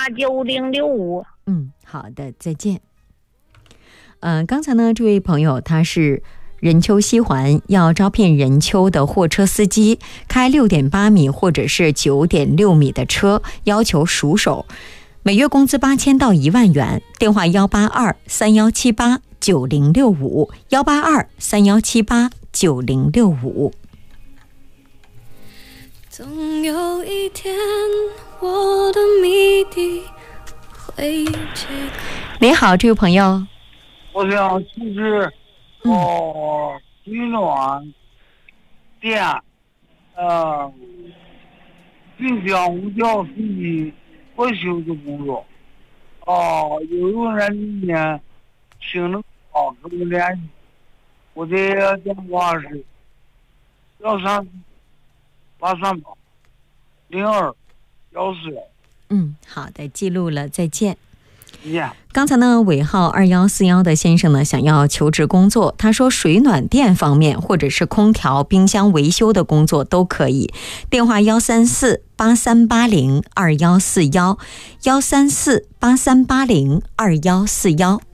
89065。 好的，再见。刚才呢，这位朋友他是任丘西环要招聘任丘的货车司机，开6.8米或者是9.6米的车，要求熟手，每月工资8000到1万元。电话182-3178-9065，182-3178-9065。 总有一天，我的谜底会解开。 你好，这位朋友。 我想请示取暖电冰箱无吊司机维修的工作。有人今年请了跟我联系，我的电话是138380214。 好的，记录了，再见。 Yeah. 刚才呢，尾号2141的先生呢，想要求职工作。他说水暖电方面或者是空调、冰箱维修的工作都可以。电话134-8380-2141，134-8380-2141。